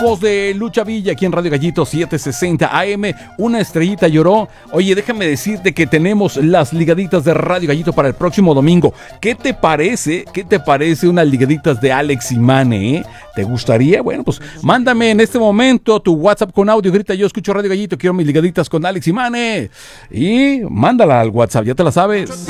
Voz de Lucha Villa aquí en Radio Gallito 760 AM. Una estrellita lloró. Oye, déjame decirte que tenemos las ligaditas de Radio Gallito para el próximo domingo. ¿Qué te parece? ¿Qué te parece unas ligaditas de Alex y Mane? ¿Te gustaría? Bueno, pues mándame en este momento tu WhatsApp con audio. Grita: yo escucho Radio Gallito, quiero mis ligaditas con Alex y Mane. Y mándala al WhatsApp, ya te la sabes.